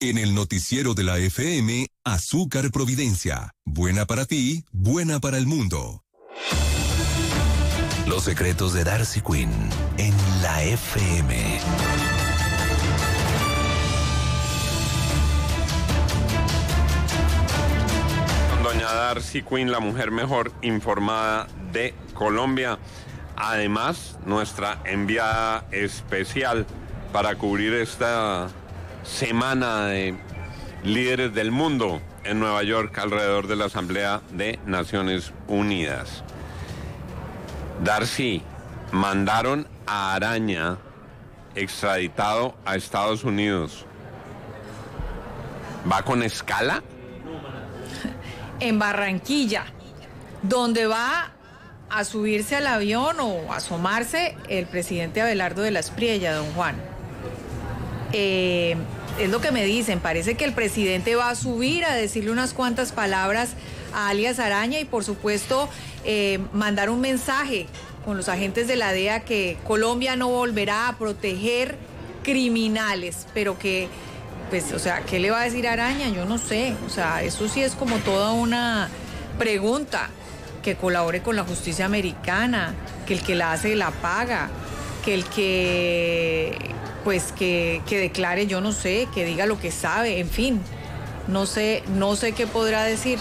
En el noticiero de la FM, Azúcar Providencia. Buena para ti, buena para el mundo. Los secretos de Darcy Quinn en la FM. Doña Darcy Quinn, la mujer mejor informada de Colombia. Además, nuestra enviada especial para cubrir esta semana de líderes del mundo en Nueva York alrededor de la Asamblea de Naciones Unidas. Darcy, mandaron a Araña extraditado a Estados Unidos. ¿Va con escala? En Barranquilla, donde va a subirse al avión o asomarse el presidente Abelardo de la Espriella, don Juan. Es lo que me dicen, parece que el presidente va a subir a decirle unas cuantas palabras a alias Araña y por supuesto mandar un mensaje con los agentes de la DEA que Colombia no volverá a proteger criminales, pero que, pues, o sea, ¿qué le va a decir Araña? Yo no sé, o sea, eso sí es como toda una pregunta, que colabore con la justicia americana, que el que la hace la paga, que el que, pues, que declare, yo no sé, que diga lo que sabe, en fin, no sé qué podrá decir.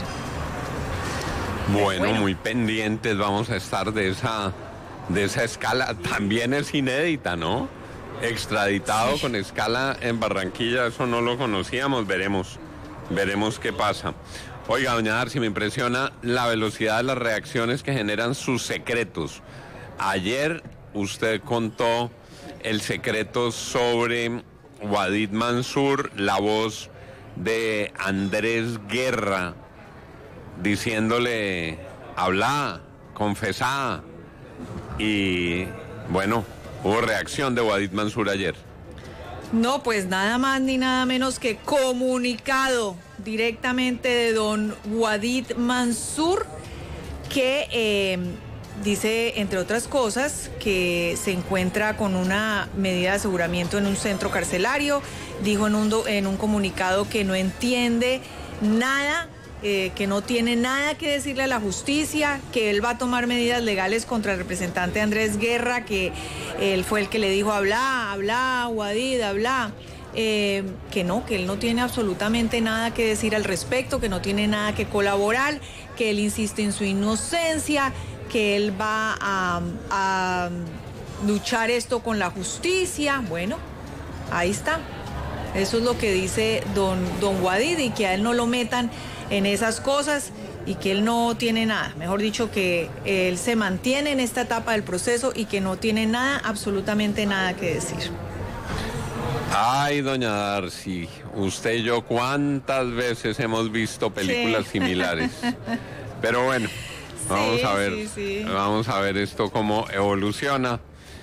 Bueno, muy pendientes vamos a estar de esa escala. También es inédita, ¿no? Extraditado con escala en Barranquilla, eso no lo conocíamos, veremos qué pasa. Oiga, doña Darcy, me impresiona la velocidad de las reacciones que generan sus secretos. Ayer usted contó el secreto sobre Wadid Mansur, la voz de Andrés Guerra, diciéndole, habla, confesá. Y bueno, hubo reacción de Wadid Mansur ayer. No, pues nada más ni nada menos que comunicado directamente de don Wadid Mansur, que dice, entre otras cosas, que se encuentra con una medida de aseguramiento en un centro carcelario. Dijo en un comunicado que no entiende nada, que no tiene nada que decirle a la justicia, que él va a tomar medidas legales contra el representante Andrés Guerra, que él fue el que le dijo, habla, Wadid, habla. Que él no tiene absolutamente nada que decir al respecto, que no tiene nada que colaborar, que él insiste en su inocencia, que él va a luchar esto con la justicia. Bueno, ahí está. Eso es lo que dice don Wadid, y que a él no lo metan en esas cosas y que él no tiene nada. Mejor dicho, que él se mantiene en esta etapa del proceso y que no tiene nada, absolutamente nada que decir. Ay, doña Darcy, usted y yo cuántas veces hemos visto películas similares. Pero bueno, vamos a ver, vamos a ver esto cómo evoluciona.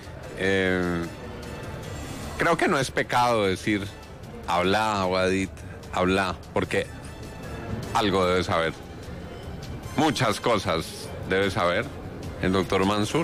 Creo que no es pecado decir, habla, Wadid, habla, porque algo debe saber. Muchas cosas debe saber el doctor Mansur.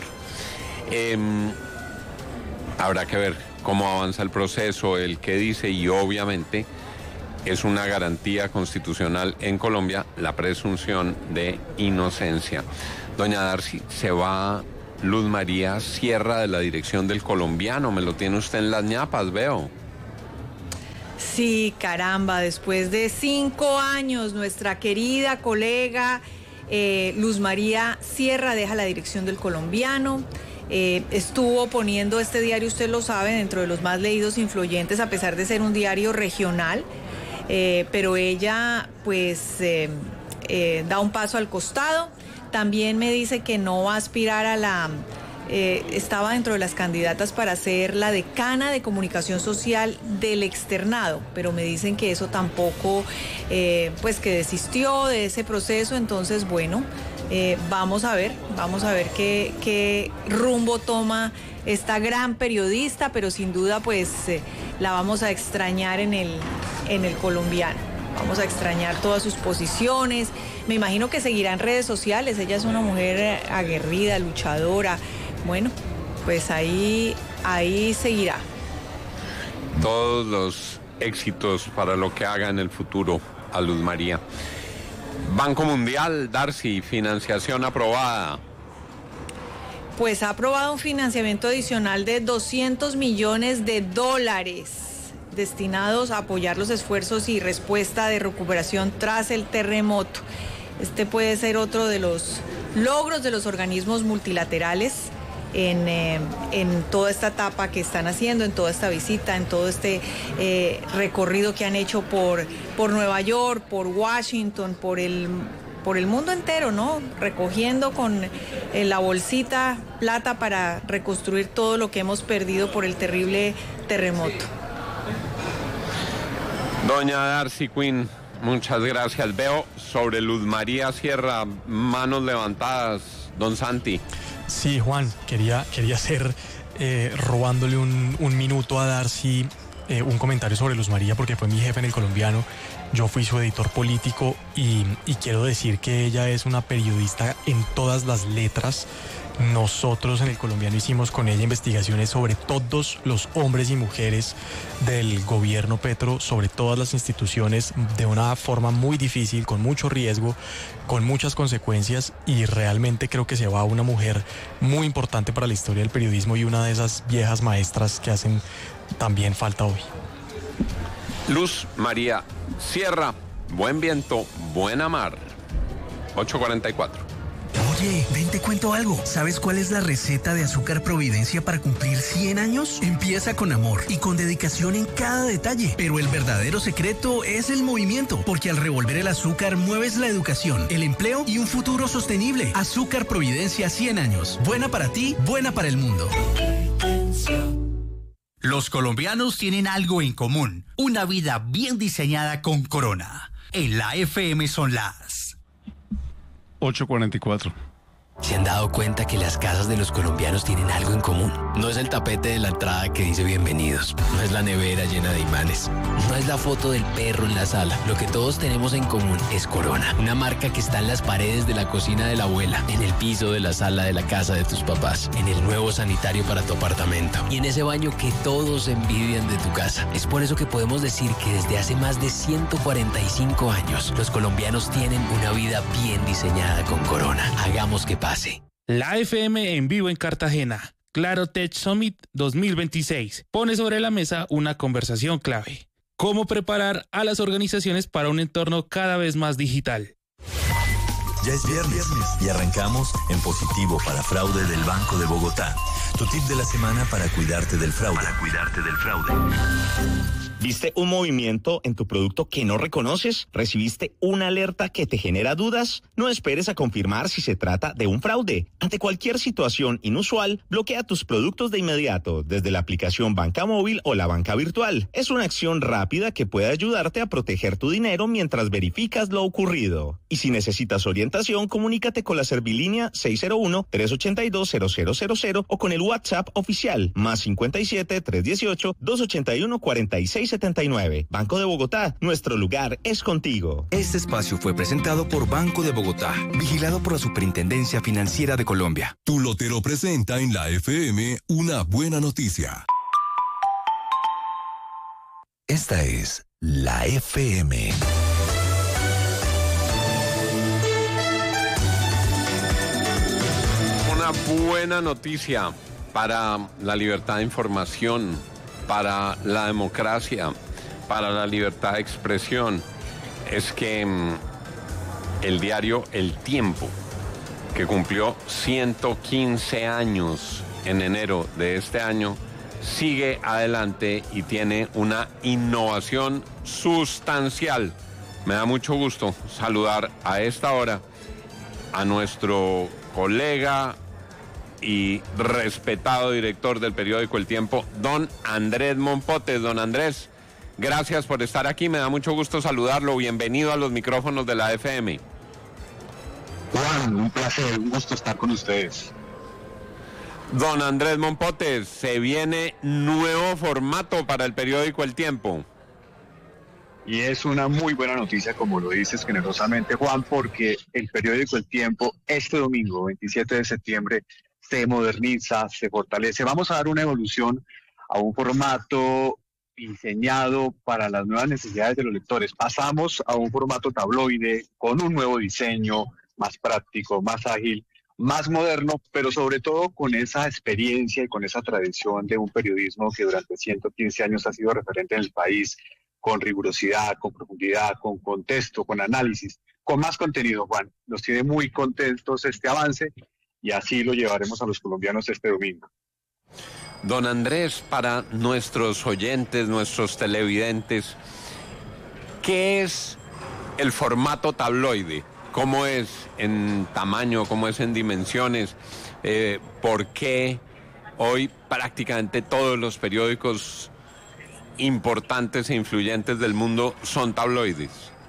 Habrá que ver cómo avanza el proceso, el que dice, y obviamente es una garantía constitucional en Colombia la presunción de inocencia. Doña Darcy, se va Luz María Sierra de la dirección del Colombiano, me lo tiene usted en las ñapas, veo. Sí, caramba, después de 5 años, nuestra querida colega Luz María Sierra deja la dirección del Colombiano. Estuvo poniendo este diario, usted lo sabe, dentro de los más leídos e influyentes, a pesar de ser un diario regional, pero ella pues da un paso al costado. También me dice que no va a aspirar a la... estaba dentro de las candidatas para ser la decana de comunicación social del externado, pero me dicen que eso tampoco, pues que desistió de ese proceso. Entonces, bueno, vamos a ver qué rumbo toma esta gran periodista, pero sin duda pues la vamos a extrañar en el Colombiano. Vamos a extrañar todas sus posiciones. Me imagino que seguirá en redes sociales. Ella es una mujer aguerrida, luchadora. Bueno, pues ahí seguirá. Todos los éxitos para lo que haga en el futuro a Luz María. Banco Mundial, Darcy, financiación aprobada. Pues ha aprobado un financiamiento adicional de $200 millones destinados a apoyar los esfuerzos y respuesta de recuperación tras el terremoto. Este puede ser otro de los logros de los organismos multilaterales en toda esta etapa que están haciendo, en toda esta visita, en todo este recorrido que han hecho por Nueva York, por Washington, por el mundo entero, ¿no? Recogiendo con la bolsita plata para reconstruir todo lo que hemos perdido por el terrible terremoto. Doña Darcy Quinn, muchas gracias. Veo sobre Luz María Sierra manos levantadas. Don Santi. Sí, Juan, quería hacer, robándole un minuto a Darcy, un comentario sobre Luz María, porque fue mi jefe en El Colombiano. Yo fui su editor político y quiero decir que ella es una periodista en todas las letras. Nosotros en El Colombiano hicimos con ella investigaciones sobre todos los hombres y mujeres del gobierno Petro, sobre todas las instituciones, de una forma muy difícil, con mucho riesgo, con muchas consecuencias, y realmente creo que se va una mujer muy importante para la historia del periodismo y una de esas viejas maestras que hacen también falta hoy. Luz María Sierra, buen viento, buena mar. 8:44. Oye, ven, te cuento algo. ¿Sabes cuál es la receta de Azúcar Providencia para cumplir 100 años? Empieza con amor y con dedicación en cada detalle. Pero el verdadero secreto es el movimiento, porque al revolver el azúcar mueves la educación, el empleo y un futuro sostenible. Azúcar Providencia 100 años. Buena para ti, buena para el mundo. Los colombianos tienen algo en común: una vida bien diseñada con Corona. En la FM son las 8:44. ¿Se han dado cuenta que las casas de los colombianos tienen algo en común? No es el tapete de la entrada que dice bienvenidos, no es la nevera llena de imanes, no es la foto del perro en la sala. Lo que todos tenemos en común es Corona, una marca que está en las paredes de la cocina de la abuela, en el piso de la sala de la casa de tus papás, en el nuevo sanitario para tu apartamento y en ese baño que todos envidian de tu casa. Es por eso que podemos decir que desde hace más de 145 años, los colombianos tienen una vida bien diseñada con Corona. Hagamos que pase. La FM en vivo en Cartagena. Claro Tech Summit 2026 pone sobre la mesa una conversación clave: cómo preparar a las organizaciones para un entorno cada vez más digital. Ya es viernes y arrancamos en positivo para fraude del Banco de Bogotá. Tu tip de la semana para cuidarte del fraude. ¿Viste un movimiento en tu producto que no reconoces? ¿Recibiste una alerta que te genera dudas? No esperes a confirmar si se trata de un fraude. Ante cualquier situación inusual, bloquea tus productos de inmediato desde la aplicación Banca Móvil o la banca virtual. Es una acción rápida que puede ayudarte a proteger tu dinero mientras verificas lo ocurrido. Y si necesitas orientación, comunícate con la Servilínea 601-382-0000 o con el WhatsApp oficial +57 318 281 4679. Banco de Bogotá, nuestro lugar es contigo. Este espacio fue presentado por Banco de Bogotá, vigilado por la Superintendencia Financiera de Colombia. Tu lotero presenta en la FM una buena noticia. Esta es la FM. Una buena noticia para la libertad de información, para la democracia, para la libertad de expresión, es que el diario El Tiempo, que cumplió 115 años en enero de este año, sigue adelante y tiene una innovación sustancial. Me da mucho gusto saludar a esta hora a nuestro colega y respetado director del periódico El Tiempo, don Andrés Mompotes. Don Andrés, gracias por estar aquí, me da mucho gusto saludarlo, bienvenido a los micrófonos de la FM. Juan, un placer, un gusto estar con ustedes. Don Andrés Mompotes, se viene nuevo formato para el periódico El Tiempo. Y es una muy buena noticia, como lo dices generosamente, Juan, porque el periódico El Tiempo este domingo, 27 de septiembre, se moderniza, se fortalece. Vamos a dar una evolución a un formato diseñado para las nuevas necesidades de los lectores. Pasamos a un formato tabloide con un nuevo diseño, más práctico, más ágil, más moderno, pero sobre todo con esa experiencia y con esa tradición de un periodismo que durante 115 años ha sido referente en el país, con rigurosidad, con profundidad, con contexto, con análisis, con más contenido, Juan. Nos tiene muy contentos este avance y así lo llevaremos a los colombianos este domingo. Don Andrés, para nuestros oyentes, nuestros televidentes, ¿qué es el formato tabloide? ¿Cómo es en tamaño? ¿Cómo es en dimensiones? ¿Por qué hoy prácticamente todos los periódicos importantes e influyentes del mundo son tabloides?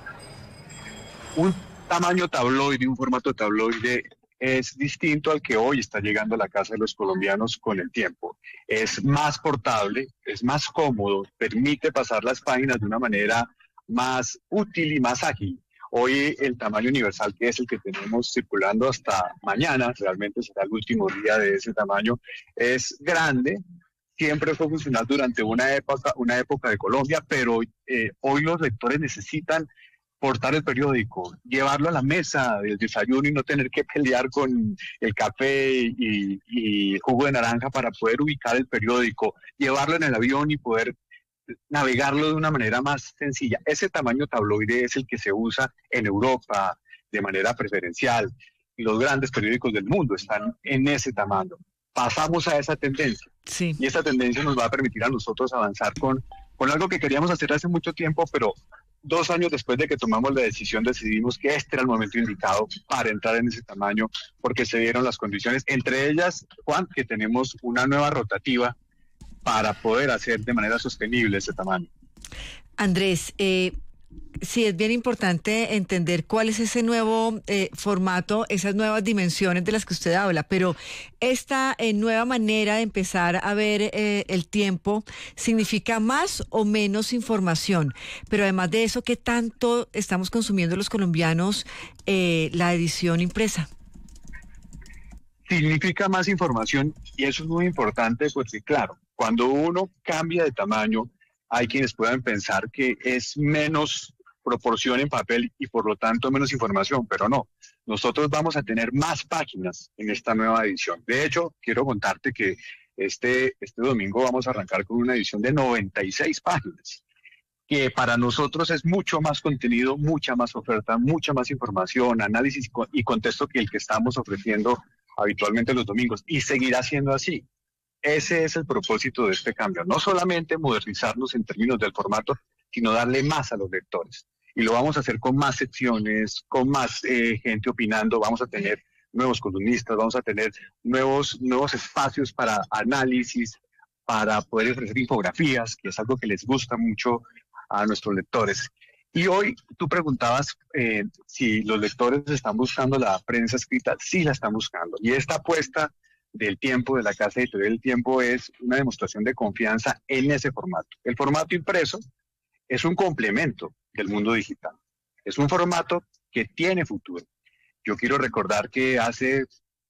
Un tamaño tabloide, un formato tabloide es distinto al que hoy está llegando a la casa de los colombianos con el tiempo. Es más portable, es más cómodo, permite pasar las páginas de una manera más útil y más ágil. Hoy el tamaño universal, que es el que tenemos circulando hasta mañana, realmente será el último día de ese tamaño, es grande. Siempre fue funcional durante una época de Colombia, pero hoy los lectores necesitan portar el periódico, llevarlo a la mesa del desayuno y no tener que pelear con el café y jugo de naranja para poder ubicar el periódico, llevarlo en el avión y poder navegarlo de una manera más sencilla. Ese tamaño tabloide es el que se usa en Europa de manera preferencial y los grandes periódicos del mundo están en ese tamaño. Pasamos a esa tendencia y esa tendencia nos va a permitir a nosotros avanzar con algo que queríamos hacer hace mucho tiempo, pero 2 años después de que tomamos la decisión decidimos que este era el momento indicado para entrar en ese tamaño porque se dieron las condiciones, entre ellas, Juan, que tenemos una nueva rotativa para poder hacer de manera sostenible ese tamaño. Andrés, sí, es bien importante entender cuál es ese nuevo formato, esas nuevas dimensiones de las que usted habla, pero esta nueva manera de empezar a ver el tiempo significa más o menos información, pero además de eso, ¿qué tanto estamos consumiendo los colombianos la edición impresa? Significa más información y eso es muy importante porque, claro, cuando uno cambia de tamaño, hay quienes puedan pensar que es menos proporción en papel y por lo tanto menos información, pero no. Nosotros vamos a tener más páginas en esta nueva edición. De hecho, quiero contarte que este domingo vamos a arrancar con una edición de 96 páginas, que para nosotros es mucho más contenido, mucha más oferta, mucha más información, análisis y contexto que el que estamos ofreciendo habitualmente los domingos, y seguirá siendo así. Ese es el propósito de este cambio, no solamente modernizarnos en términos del formato, sino darle más a los lectores. Y lo vamos a hacer con más secciones, con más gente opinando, vamos a tener nuevos columnistas, vamos a tener nuevos espacios para análisis, para poder ofrecer infografías, que es algo que les gusta mucho a nuestros lectores. Y hoy tú preguntabas si los lectores están buscando la prensa escrita. Sí la están buscando. Y esta apuesta del Tiempo, de la Casa Editorial del Tiempo, es una demostración de confianza en ese formato. El formato impreso es un complemento del mundo digital. Es un formato que tiene futuro. Yo quiero recordar que hace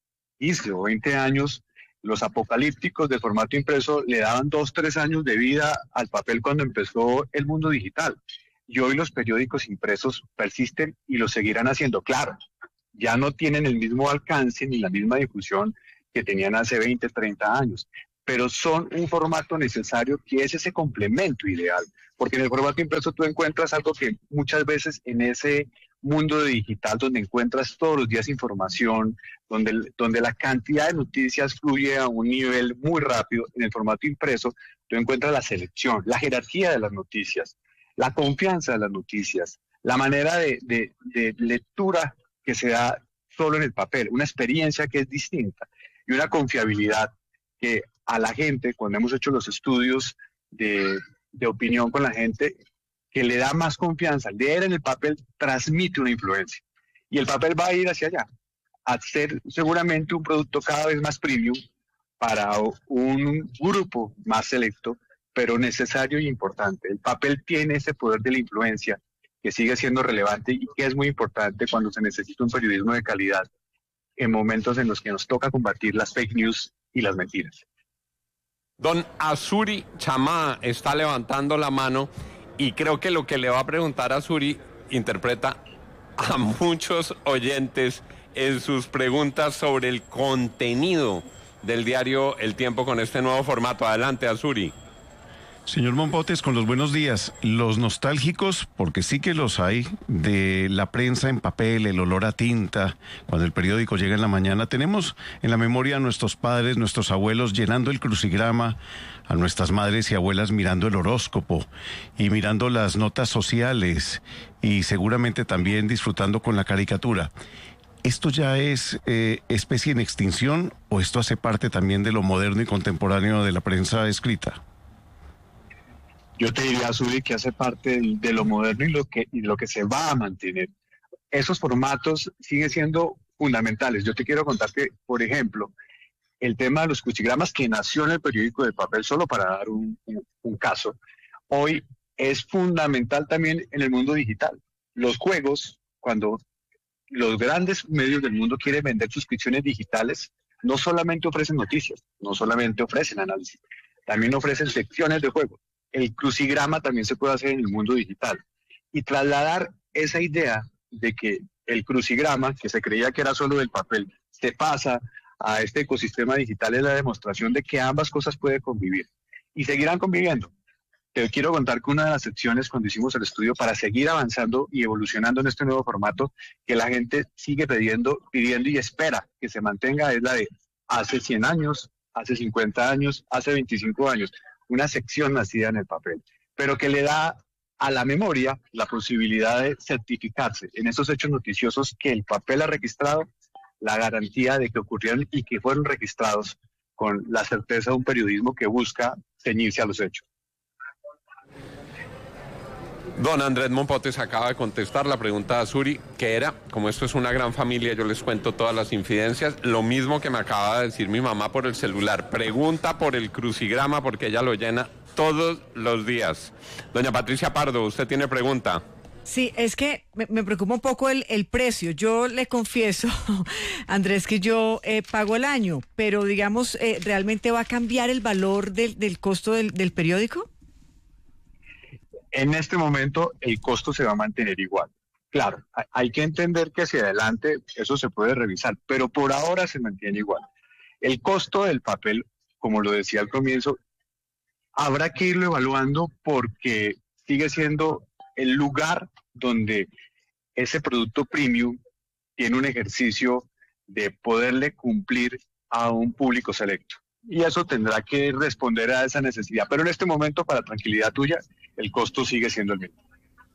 15 o 20 años los apocalípticos del formato impreso le daban 2, 3 años de vida al papel cuando empezó el mundo digital. Y hoy los periódicos impresos persisten y lo seguirán haciendo. Claro, ya no tienen el mismo alcance ni la misma difusión que tenían hace 20, 30 años, pero son un formato necesario que es ese complemento ideal, porque en el formato impreso tú encuentras algo que muchas veces en ese mundo digital donde encuentras todos los días información, donde la cantidad de noticias fluye a un nivel muy rápido, en el formato impreso tú encuentras la selección, la jerarquía de las noticias, la confianza de las noticias, la manera de lectura que se da solo en el papel, una experiencia que es distinta y una confiabilidad que a la gente, cuando hemos hecho los estudios de opinión con la gente, que le da más confianza. Leer en el papel transmite una influencia y el papel va a ir hacia allá, a ser seguramente un producto cada vez más premium para un grupo más selecto, pero necesario y importante. El papel tiene ese poder de la influencia que sigue siendo relevante y que es muy importante cuando se necesita un periodismo de calidad en momentos en los que nos toca combatir las fake news y las mentiras. Don Azuri Chamá está levantando la mano y creo que lo que le va a preguntar a Azuri interpreta a muchos oyentes en sus preguntas sobre el contenido del diario El Tiempo con este nuevo formato. Adelante, Azuri. Señor Mompotes, con los buenos días. Los nostálgicos, porque sí que los hay, de la prensa en papel, el olor a tinta, cuando el periódico llega en la mañana, tenemos en la memoria a nuestros padres, nuestros abuelos llenando el crucigrama, a nuestras madres y abuelas mirando el horóscopo y mirando las notas sociales y seguramente también disfrutando con la caricatura. ¿Esto ya es especie en extinción o esto hace parte también de lo moderno y contemporáneo de la prensa escrita? Yo te diría, Zuri, que hace parte de lo moderno y lo que se va a mantener. Esos formatos siguen siendo fundamentales. Yo te quiero contar que, por ejemplo, el tema de los crucigramas que nació en el periódico de papel, solo para dar un caso, hoy es fundamental también en el mundo digital. Los juegos, cuando los grandes medios del mundo quieren vender suscripciones digitales, no solamente ofrecen noticias, no solamente ofrecen análisis, también ofrecen secciones de juegos. El crucigrama también se puede hacer en el mundo digital. Y trasladar esa idea de que el crucigrama, que se creía que era solo del papel, se pasa a este ecosistema digital, es la demostración de que ambas cosas pueden convivir. Y seguirán conviviendo. Te quiero contar que una de las secciones cuando hicimos el estudio para seguir avanzando y evolucionando en este nuevo formato, que la gente sigue pidiendo y espera que se mantenga, es la de hace 100 años, hace 50 años, hace 25 años. Una sección nacida en el papel, pero que le da a la memoria la posibilidad de certificarse en esos hechos noticiosos que el papel ha registrado, la garantía de que ocurrieron y que fueron registrados con la certeza de un periodismo que busca ceñirse a los hechos. Don Andrés Mompotes acaba de contestar la pregunta de Azuri, que era, como esto es una gran familia, yo les cuento todas las infidencias, lo mismo que me acaba de decir mi mamá por el celular. Pregunta por el crucigrama porque ella lo llena todos los días. Doña Patricia Pardo, ¿usted tiene pregunta? Sí, es que me preocupa un poco el precio. Yo le confieso, Andrés, que yo pago el año, pero digamos, ¿realmente va a cambiar el valor del costo del periódico? En este momento el costo se va a mantener igual. Claro, hay que entender que hacia adelante eso se puede revisar, pero por ahora se mantiene igual. El costo del papel, como lo decía al comienzo, habrá que irlo evaluando porque sigue siendo el lugar donde ese producto premium tiene un ejercicio de poderle cumplir a un público selecto. Y eso tendrá que responder a esa necesidad. Pero en este momento, para tranquilidad tuya, el costo sigue siendo el mismo.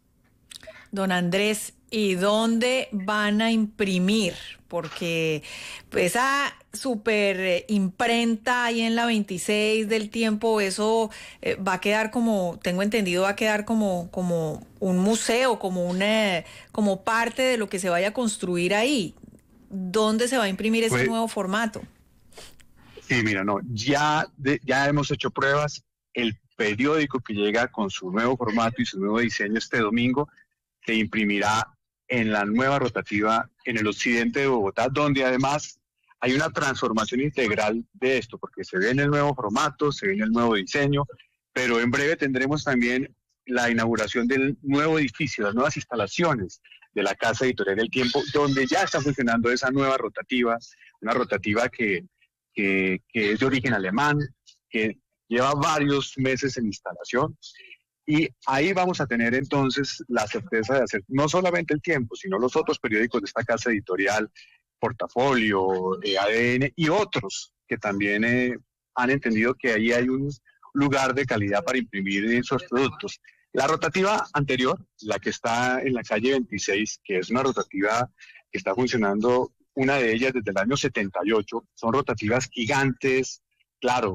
Don Andrés, ¿y dónde van a imprimir? Porque esa super imprenta ahí en la 26 del Tiempo, eso va a quedar como, tengo entendido, va a quedar como un museo, como parte de lo que se vaya a construir ahí. ¿Dónde se va a imprimir ese nuevo formato? Sí, mira, no, ya hemos hecho pruebas. El periódico que llega con su nuevo formato y su nuevo diseño este domingo se imprimirá en la nueva rotativa en el occidente de Bogotá, donde además hay una transformación integral de esto, porque se ve en el nuevo formato, se ve en el nuevo diseño, pero en breve tendremos también la inauguración del nuevo edificio, las nuevas instalaciones de la Casa Editorial del Tiempo, donde ya está funcionando esa nueva rotativa, una rotativa que es de origen alemán, que lleva varios meses en instalación, y ahí vamos a tener entonces la certeza de hacer no solamente El Tiempo, sino los otros periódicos de esta casa editorial, Portafolio, ADN y otros que también han entendido que ahí hay un lugar de calidad para imprimir esos productos. La rotativa anterior, la que está en la calle 26, que es una rotativa que está funcionando, una de ellas desde el año 78, son rotativas gigantes, claro,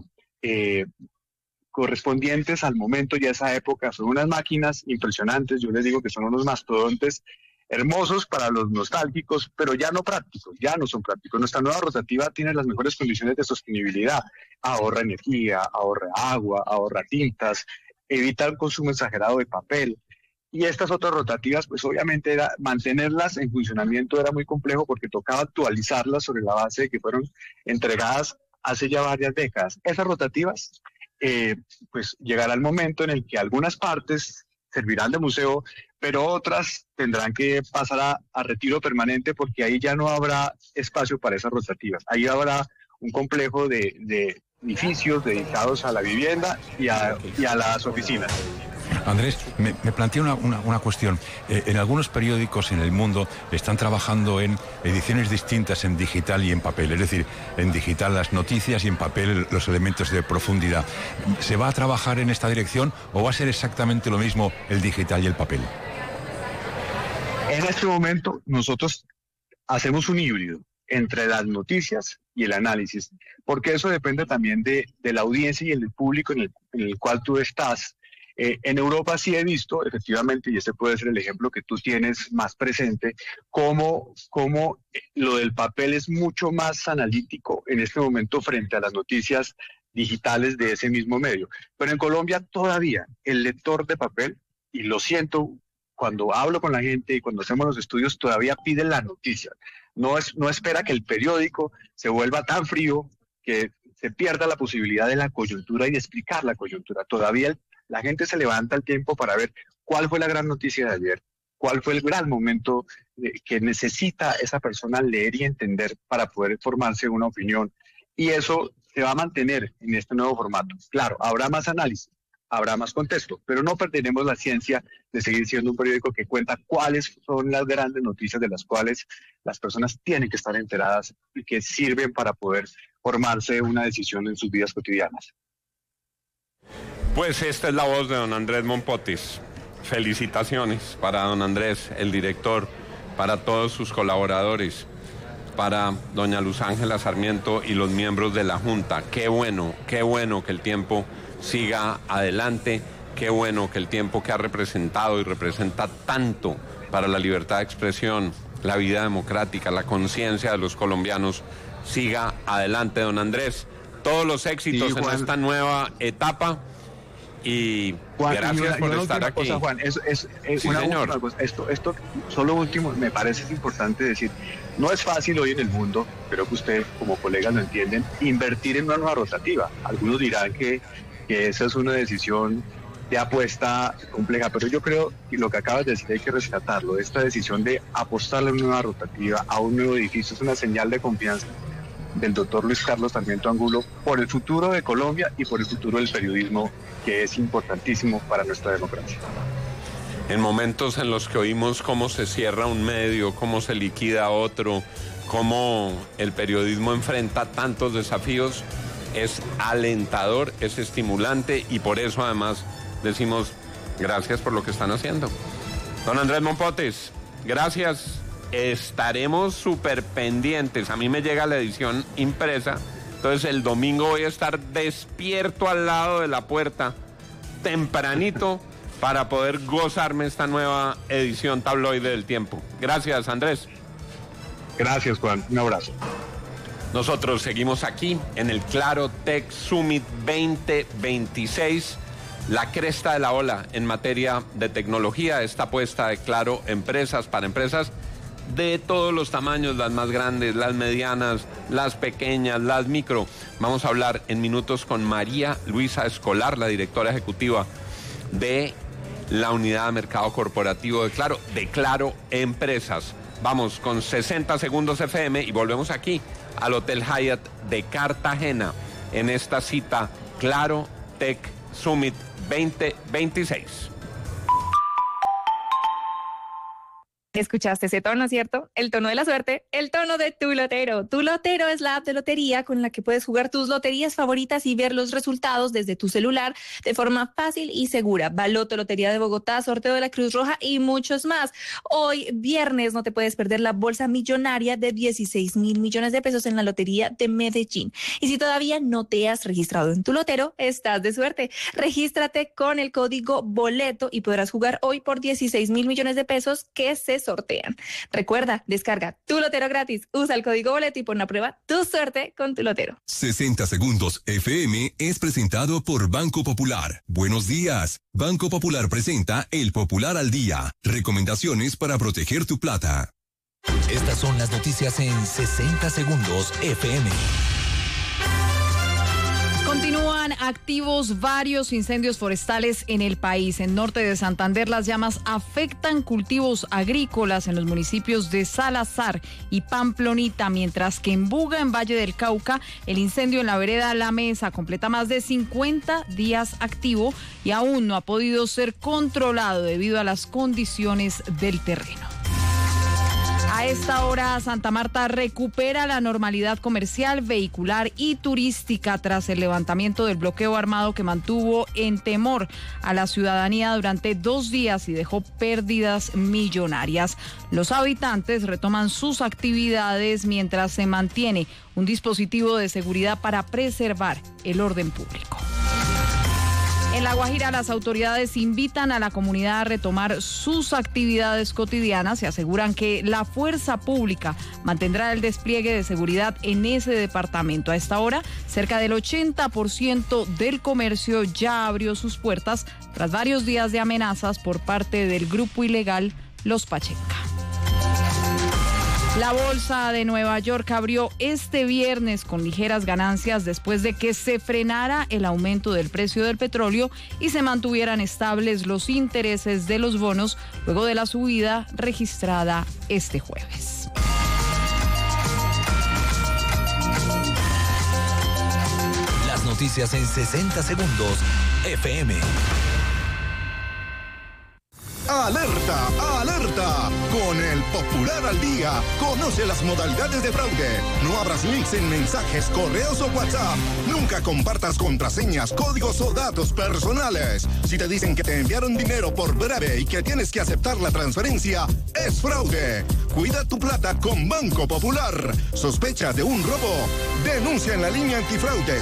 correspondientes al momento y a esa época. Son unas máquinas impresionantes, yo les digo que son unos mastodontes hermosos para los nostálgicos, pero ya no prácticos, ya no son prácticos. Nuestra nueva rotativa tiene las mejores condiciones de sostenibilidad, ahorra energía, ahorra agua, ahorra tintas, evita el consumo exagerado de papel. Y estas otras rotativas, pues obviamente mantenerlas en funcionamiento era muy complejo porque tocaba actualizarlas sobre la base de que fueron entregadas hace ya varias décadas. Esas rotativas pues llegará el momento en el que algunas partes servirán de museo, pero otras tendrán que pasar a retiro permanente, porque ahí ya no habrá espacio para esas rotativas. Ahí habrá un complejo de edificios dedicados a la vivienda y a las oficinas. Andrés, me plantea una cuestión. En algunos periódicos en el mundo están trabajando en ediciones distintas en digital y en papel. Es decir, en digital las noticias y en papel los elementos de profundidad. ¿Se va a trabajar en esta dirección o va a ser exactamente lo mismo el digital y el papel? En este momento nosotros hacemos un híbrido entre las noticias y el análisis, porque eso depende también de la audiencia y el público en el cual tú estás. En Europa sí he visto, efectivamente, y este puede ser el ejemplo que tú tienes más presente, cómo lo del papel es mucho más analítico en este momento frente a las noticias digitales de ese mismo medio. Pero en Colombia todavía el lector de papel, y lo siento, cuando hablo con la gente y cuando hacemos los estudios, todavía pide la noticia. No espera que el periódico se vuelva tan frío que se pierda la posibilidad de la coyuntura y de explicar la coyuntura. Todavía la gente se levanta el tiempo para ver cuál fue la gran noticia de ayer, cuál fue el gran momento que necesita esa persona leer y entender para poder formarse una opinión. Y eso se va a mantener en este nuevo formato. Claro, habrá más análisis, habrá más contexto, pero no perderemos la ciencia de seguir siendo un periódico que cuenta cuáles son las grandes noticias de las cuales las personas tienen que estar enteradas y que sirven para poder formarse una decisión en sus vidas cotidianas. Pues esta es la voz de don Andrés Mompotis. Felicitaciones para don Andrés, el director, para todos sus colaboradores, para doña Luz Ángela Sarmiento y los miembros de la Junta. Qué bueno que el tiempo siga adelante, qué bueno que el tiempo que ha representado y representa tanto para la libertad de expresión, la vida democrática, la conciencia de los colombianos, siga adelante, don Andrés. Todos los éxitos en esta nueva etapa. Y Juan, gracias por estar aquí. Cosa, Juan, sí, señor. Esto, solo último, me parece importante decir, no es fácil hoy en el mundo, creo que usted como colegas lo entienden, invertir en una nueva rotativa. Algunos dirán que esa es una decisión de apuesta compleja, pero yo creo que lo que acabas de decir hay que rescatarlo. Esta decisión de apostarle a una nueva rotativa, a un nuevo edificio, es una señal de confianza del doctor Luis Carlos Sarmiento Angulo por el futuro de Colombia y por el futuro del periodismo, que es importantísimo para nuestra democracia. En momentos en los que oímos cómo se cierra un medio, cómo se liquida otro, cómo el periodismo enfrenta tantos desafíos, es alentador, es estimulante, y por eso además decimos gracias por lo que están haciendo. Don Andrés Mompotis, gracias. Estaremos súper pendientes. A mí me llega la edición impresa, entonces el domingo voy a estar despierto al lado de la puerta tempranito para poder gozarme esta nueva edición tabloide del Tiempo. Gracias, Andrés. Gracias, Juan. Un abrazo. Nosotros seguimos aquí en el Claro Tech Summit 2026. La cresta de la ola en materia de tecnología, esta apuesta de Claro Empresas para empresas de todos los tamaños, las más grandes, las medianas, las pequeñas, las micro. Vamos a hablar en minutos con María Luisa Escolar, la directora ejecutiva de la Unidad de Mercado Corporativo de Claro Empresas. Vamos con 60 segundos FM y volvemos aquí al Hotel Hyatt de Cartagena en esta cita Claro Tech Summit 2026. ¿Escuchaste ese tono, cierto? El tono de la suerte, el tono de Tu Lotero. Tu Lotero es la app de lotería con la que puedes jugar tus loterías favoritas y ver los resultados desde tu celular de forma fácil y segura. Baloto, Lotería de Bogotá, Sorteo de la Cruz Roja y muchos más. Hoy, viernes, no te puedes perder la bolsa millonaria de 16.000 millones de pesos en la Lotería de Medellín. Y si todavía no te has registrado en Tu Lotero, estás de suerte. Regístrate con el código BOLETO y podrás jugar hoy por 16.000 millones de pesos que se sortean. Recuerda, descarga Tu Lotero gratis, usa el código BOLETO y pon a prueba tu suerte con Tu Lotero. 60 segundos FM es presentado por Banco Popular. Buenos días. Banco Popular presenta El Popular al Día. Recomendaciones para proteger tu plata. Estas son las noticias en 60 segundos FM. Continúan activos varios incendios forestales en el país. En norte de Santander, las llamas afectan cultivos agrícolas en los municipios de Salazar y Pamplonita, mientras que en Buga, en Valle del Cauca, el incendio en la vereda La Mesa completa más de 50 días activo y aún no ha podido ser controlado debido a las condiciones del terreno. A esta hora, Santa Marta recupera la normalidad comercial, vehicular y turística tras el levantamiento del bloqueo armado que mantuvo en temor a la ciudadanía durante 2 días y dejó pérdidas millonarias. Los habitantes retoman sus actividades mientras se mantiene un dispositivo de seguridad para preservar el orden público. En La Guajira, las autoridades invitan a la comunidad a retomar sus actividades cotidianas y aseguran que la fuerza pública mantendrá el despliegue de seguridad en ese departamento. A esta hora, cerca del 80% del comercio ya abrió sus puertas tras varios días de amenazas por parte del grupo ilegal Los Pachenca. La bolsa de Nueva York abrió este viernes con ligeras ganancias después de que se frenara el aumento del precio del petróleo y se mantuvieran estables los intereses de los bonos luego de la subida registrada este jueves. Las noticias en 60 segundos, FM. ¡Alerta! ¡Alerta! Con el Popular al Día, conoce las modalidades de fraude. No abras links en mensajes, correos o WhatsApp. Nunca compartas contraseñas, códigos o datos personales. Si te dicen que te enviaron dinero por breve y que tienes que aceptar la transferencia, es fraude. Cuida tu plata con Banco Popular. ¿Sospecha de un robo? Denuncia en la línea antifraude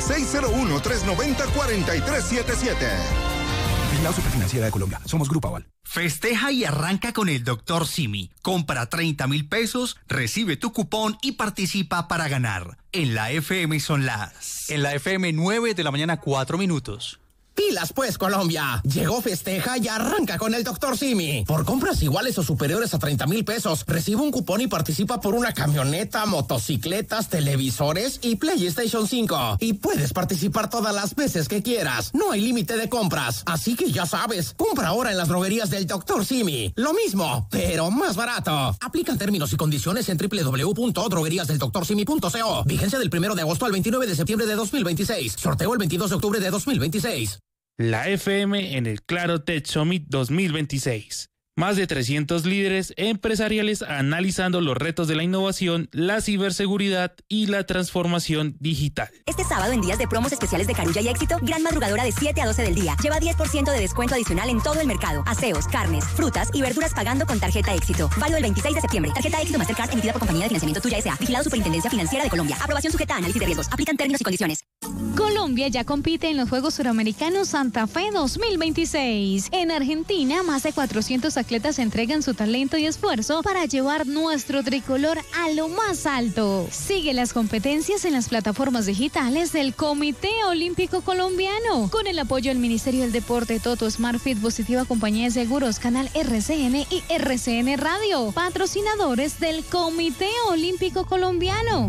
601-390-4377. Vigilado Superfinanciera de Colombia. Somos Grupo Aval. Festeja y arranca con el Dr. Simi. Compra 30,000 pesos, recibe tu cupón y participa para ganar. En la FM son las... En la FM 9 de la mañana 4 minutos. Pilas pues, Colombia. Llegó Festeja y arranca con el Dr. Simi. Por compras iguales o superiores a 30,000 pesos, recibe un cupón y participa por una camioneta, motocicletas, televisores y PlayStation 5. Y puedes participar todas las veces que quieras. No hay límite de compras. Así que ya sabes, compra ahora en las droguerías del Dr. Simi. Lo mismo, pero más barato. Aplican términos y condiciones en www.drogueríasdeldoctorsimi.co. Vigencia del 1 de agosto al 29 de septiembre de 2026. Sorteo el 22 de octubre de 2026. La FM en el Claro Tech Summit 2026. Más de 300 líderes empresariales analizando los retos de la innovación, la ciberseguridad y la transformación digital. Este sábado, en días de promos especiales de Carulla y Éxito, gran madrugadora de 7 a 12 del día. Lleva 10% de descuento adicional en todo el mercado. Aseos, carnes, frutas y verduras pagando con tarjeta Éxito. Válido el 26 de septiembre. Tarjeta Éxito Mastercard emitida por Compañía de Financiamiento Tuya S.A. Vigilado Superintendencia Financiera de Colombia. Aprobación sujeta a análisis de riesgos. Aplican términos y condiciones. Colombia ya compite en los Juegos Suramericanos Santa Fe 2026. En Argentina, más de 400 atletas entregan su talento y esfuerzo para llevar nuestro tricolor a lo más alto. Sigue las competencias en las plataformas digitales del Comité Olímpico Colombiano. Con el apoyo del Ministerio del Deporte, Toto, SmartFit, Positiva Compañía de Seguros, Canal RCN y RCN Radio. Patrocinadores del Comité Olímpico Colombiano.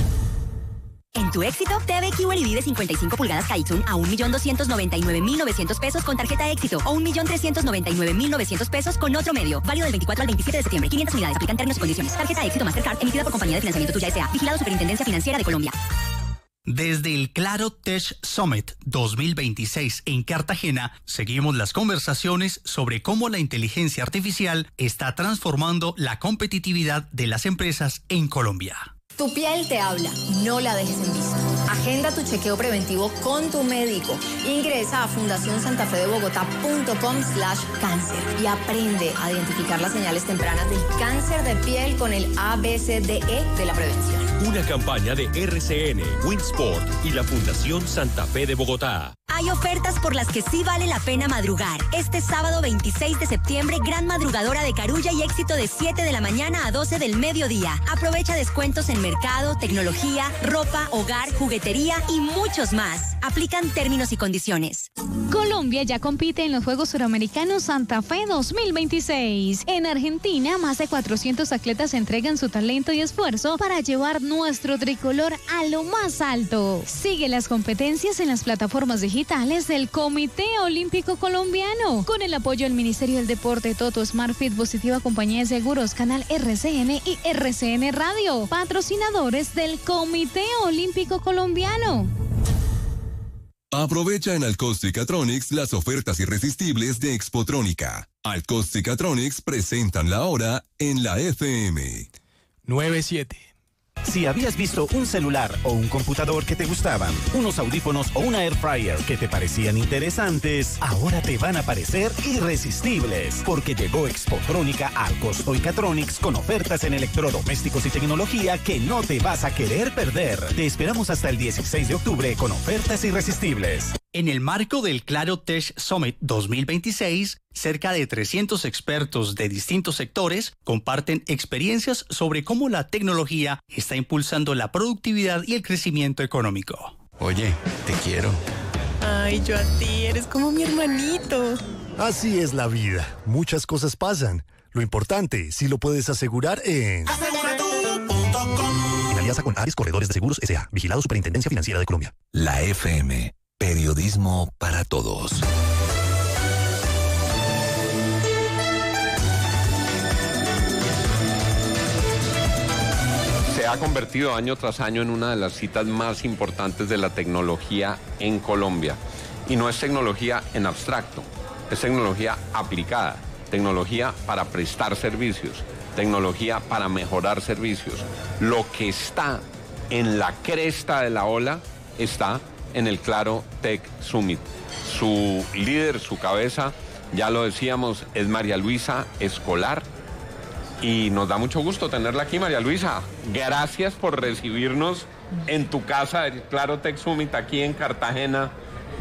En tu Éxito, TV QLED de 55 pulgadas Kaitsun a 1.299.900 pesos con tarjeta Éxito o 1.399.900 pesos con otro medio. Válido del 24 al 27 de septiembre. 500 unidades. Aplican términos y condiciones. Tarjeta Éxito Mastercard emitida por Compañía de Financiamiento Tuya S.A. Vigilado Superintendencia Financiera de Colombia. Desde el Claro Tech Summit 2026 en Cartagena, seguimos las conversaciones sobre cómo la inteligencia artificial está transformando la competitividad de las empresas en Colombia. Tu piel te habla, no la dejes en visto. Agenda tu chequeo preventivo con tu médico. Ingresa a fundacionsantafedebogotá.com/cáncer y aprende a identificar las señales tempranas del cáncer de piel con el ABCDE de la prevención. Una campaña de RCN, Winsport y la Fundación Santa Fe de Bogotá. Hay ofertas por las que sí vale la pena madrugar. Este sábado 26 de septiembre, gran madrugadora de Carulla y Éxito de 7 de la mañana a 12 del mediodía. Aprovecha descuentos en mercado, tecnología, ropa, hogar, juguetería y muchos más. Aplican términos y condiciones. Colombia ya compite en los Juegos Suramericanos Santa Fe 2026. En Argentina, más de 400 atletas entregan su talento y esfuerzo para llevar nuestro tricolor a lo más alto. Sigue las competencias en las plataformas digitales del Comité Olímpico Colombiano. Con el apoyo del Ministerio del Deporte, Toto, SmartFit, Positiva Compañía de Seguros, Canal RCN y RCN Radio. Patrocinadores del Comité Olímpico Colombiano. Aprovecha en Alcostic-Atronics las ofertas irresistibles de Expotrónica. Alcostic-Atronics presentan la hora en la FM. 9:07. Si habías visto un celular o un computador que te gustaban, unos audífonos o una air fryer que te parecían interesantes, ahora te van a parecer irresistibles, porque llegó Expotrónica al Costoicatronics con ofertas en electrodomésticos y tecnología que no te vas a querer perder. Te esperamos hasta el 16 de octubre con ofertas irresistibles. En el marco del Claro Tech Summit 2026, cerca de 300 expertos de distintos sectores comparten experiencias sobre cómo la tecnología está impulsando la productividad y el crecimiento económico. Oye, te quiero. Ay, yo a ti, eres como mi hermanito. Así es la vida. Muchas cosas pasan. Lo importante, si lo puedes asegurar en... Aseguratu.com. En alianza con Ares Corredores de Seguros S.A. Vigilado Superintendencia Financiera de Colombia. La FM. Periodismo para todos. Se ha convertido año tras año en una de las citas más importantes de la tecnología en Colombia. Y no es tecnología en abstracto, es tecnología aplicada, tecnología para prestar servicios, tecnología para mejorar servicios. Lo que está en la cresta de la ola está en el Claro Tech Summit. Su líder, su cabeza, ya lo decíamos, es María Luisa Escolar. Y nos da mucho gusto tenerla aquí, María Luisa. Gracias por recibirnos en tu casa, el Claro Tech Summit, aquí en Cartagena.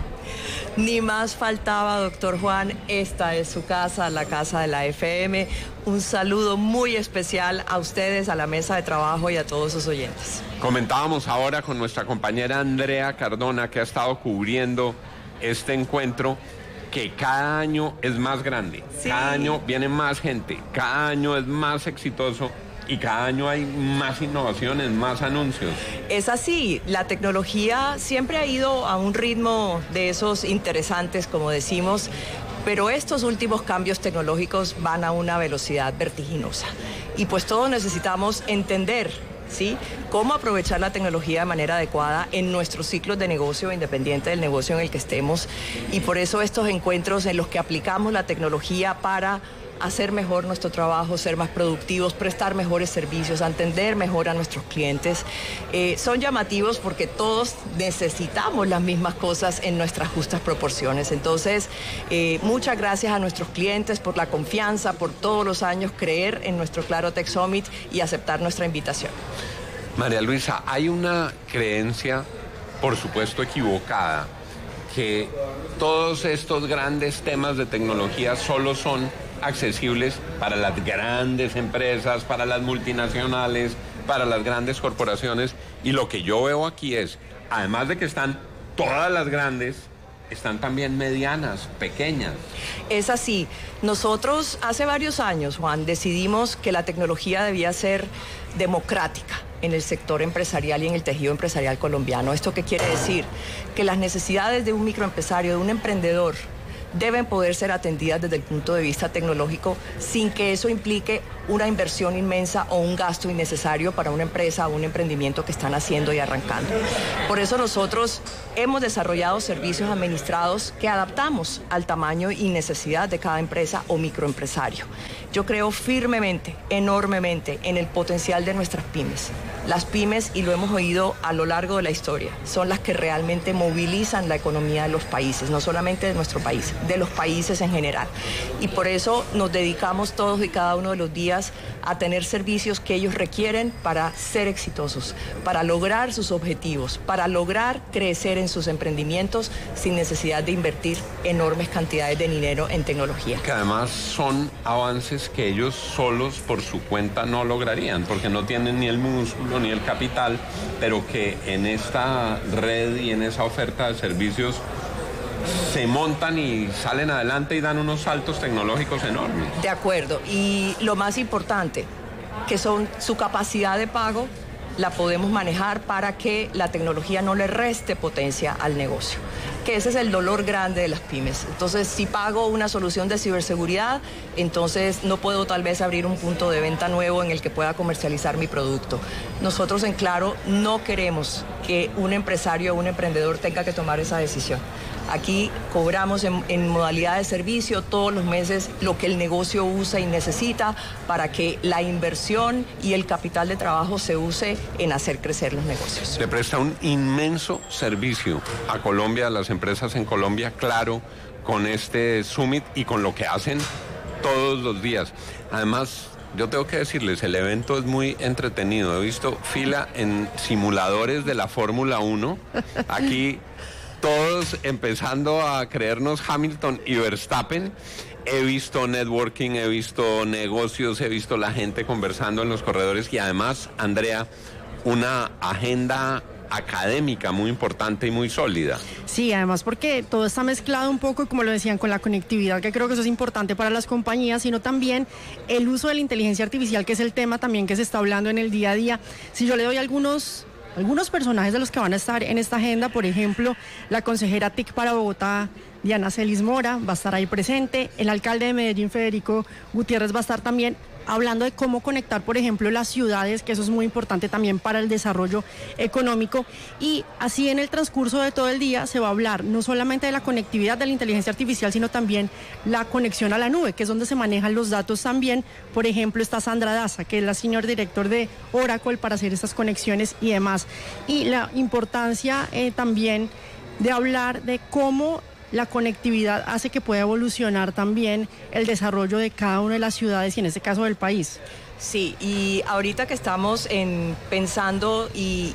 Ni más faltaba, doctor Juan. Esta es su casa, la casa de la FM. Un saludo muy especial a ustedes, a la mesa de trabajo y a todos sus oyentes. Comentábamos ahora con nuestra compañera Andrea Cardona, que ha estado cubriendo este encuentro, que cada año es más grande, sí. Cada año viene más gente, cada año es más exitoso y cada año hay más innovaciones, más anuncios. Es así, la tecnología siempre ha ido a un ritmo de esos interesantes, como decimos, pero estos últimos cambios tecnológicos van a una velocidad vertiginosa. Y pues todos necesitamos entender, ¿sí?, cómo aprovechar la tecnología de manera adecuada en nuestros ciclos de negocio, independiente del negocio en el que estemos. Y por eso estos encuentros en los que aplicamos la tecnología para hacer mejor nuestro trabajo, ser más productivos, prestar mejores servicios, atender mejor a nuestros clientes, son llamativos porque todos necesitamos las mismas cosas en nuestras justas proporciones. Entonces, muchas gracias a nuestros clientes por la confianza, por todos los años creer en nuestro Claro Tech Summit y aceptar nuestra invitación. María Luisa, hay una creencia, por supuesto equivocada, que todos estos grandes temas de tecnología solo son accesibles para las grandes empresas, para las multinacionales, para las grandes corporaciones. Y lo que yo veo aquí es, además de que están todas las grandes, están también medianas, pequeñas. Es así. Nosotros hace varios años, Juan, decidimos que la tecnología debía ser democrática en el sector empresarial y en el tejido empresarial colombiano. ¿Esto qué quiere decir? Que las necesidades de un microempresario, de un emprendedor, deben poder ser atendidas desde el punto de vista tecnológico sin que eso implique una inversión inmensa o un gasto innecesario para una empresa o un emprendimiento que están haciendo y arrancando. Por eso nosotros hemos desarrollado servicios administrados que adaptamos al tamaño y necesidad de cada empresa o microempresario. Yo creo firmemente, enormemente, en el potencial de nuestras pymes. Las pymes, y lo hemos oído a lo largo de la historia, son las que realmente movilizan la economía de los países, no solamente de nuestro país, de los países en general. Y por eso nos dedicamos todos y cada uno de los días a tener servicios que ellos requieren para ser exitosos, para lograr sus objetivos, para lograr crecer en sus emprendimientos sin necesidad de invertir enormes cantidades de dinero en tecnología. Que además son avances que ellos solos por su cuenta no lograrían, porque no tienen ni el músculo ni el capital, pero que en esta red y en esa oferta de servicios se montan y salen adelante y dan unos saltos tecnológicos enormes. De acuerdo, y lo más importante, que son su capacidad de pago, la podemos manejar para que la tecnología no le reste potencia al negocio, que ese es el dolor grande de las pymes. Entonces, si pago una solución de ciberseguridad, entonces no puedo tal vez abrir un punto de venta nuevo en el que pueda comercializar mi producto. Nosotros en Claro no queremos que un empresario o un emprendedor tenga que tomar esa decisión. Aquí cobramos en modalidad de servicio todos los meses lo que el negocio usa y necesita para que la inversión y el capital de trabajo se use en hacer crecer los negocios. Le presta un inmenso servicio a Colombia, a las empresas en Colombia, Claro, con este Summit y con lo que hacen todos los días. Además, yo tengo que decirles, el evento es muy entretenido. He visto fila en simuladores de la Fórmula 1. Aquí todos empezando a creernos Hamilton y Verstappen. He visto networking, he visto negocios, he visto la gente conversando en los corredores y además, Andrea, una agenda académica muy importante y muy sólida. Sí, además porque todo está mezclado un poco, como lo decían, con la conectividad, que creo que eso es importante para las compañías, sino también el uso de la inteligencia artificial, que es el tema también que se está hablando en el día a día. Si yo le doy algunos personajes de los que van a estar en esta agenda, por ejemplo, la consejera TIC para Bogotá, Diana Celis Mora, va a estar ahí presente, el alcalde de Medellín, Federico Gutiérrez, va a estar también hablando de cómo conectar, por ejemplo, las ciudades, que eso es muy importante también para el desarrollo económico. Y así en el transcurso de todo el día se va a hablar no solamente de la conectividad de la inteligencia artificial, sino también la conexión a la nube, que es donde se manejan los datos también. Por ejemplo, está Sandra Daza, que es la senior director de Oracle para hacer estas conexiones y demás. Y la importancia también de hablar de cómo la conectividad hace que pueda evolucionar también el desarrollo de cada una de las ciudades y en este caso del país. Sí, y ahorita que estamos pensando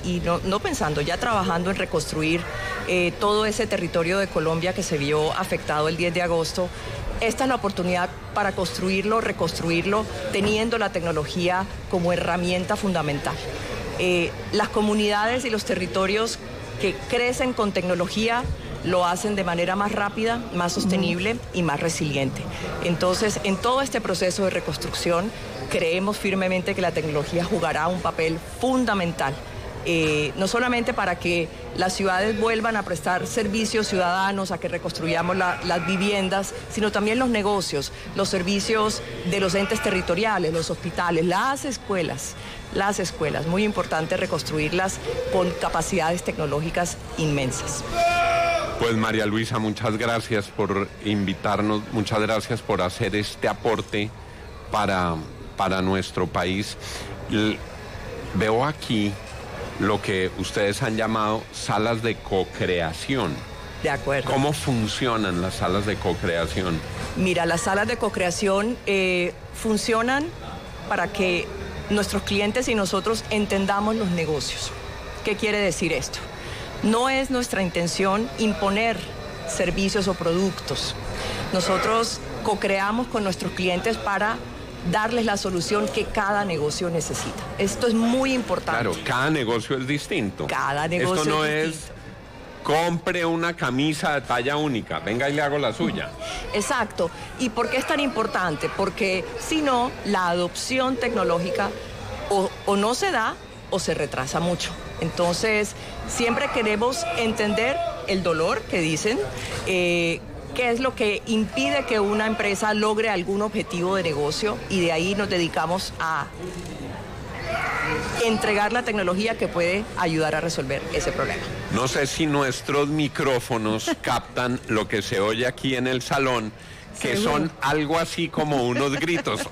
ya trabajando en reconstruir todo ese territorio de Colombia que se vio afectado el 10 de agosto, esta es la oportunidad para construirlo, reconstruirlo, teniendo la tecnología como herramienta fundamental. Las comunidades y los territorios que crecen con tecnología lo hacen de manera más rápida, más sostenible y más resiliente. Entonces, en todo este proceso de reconstrucción, creemos firmemente que la tecnología jugará un papel fundamental, no solamente para que las ciudades vuelvan a prestar servicios ciudadanos, a que reconstruyamos las viviendas, sino también los negocios, los servicios de los entes territoriales, los hospitales, las escuelas, muy importante reconstruirlas con capacidades tecnológicas inmensas. Pues María Luisa, muchas gracias por invitarnos, muchas gracias por hacer este aporte para nuestro país. Veo aquí lo que ustedes han llamado salas de co-creación. De acuerdo. ¿Cómo funcionan las salas de co-creación? Mira, las salas de co-creación funcionan para que nuestros clientes y nosotros entendamos los negocios. ¿Qué quiere decir esto? No es nuestra intención imponer servicios o productos. Nosotros co-creamos con nuestros clientes para darles la solución que cada negocio necesita. Esto es muy importante. Claro, cada negocio es distinto. Cada negocio Esto no es distinto. Compre una camisa de talla única, venga y le hago la suya. Exacto. ¿Y por qué es tan importante? Porque si no, la adopción tecnológica o no se da o se retrasa mucho. Entonces, siempre queremos entender el dolor que dicen, qué es lo que impide que una empresa logre algún objetivo de negocio, y de ahí nos dedicamos a entregar la tecnología que puede ayudar a resolver ese problema. No sé si nuestros micrófonos captan lo que se oye aquí en el salón, que son algo así como unos gritos.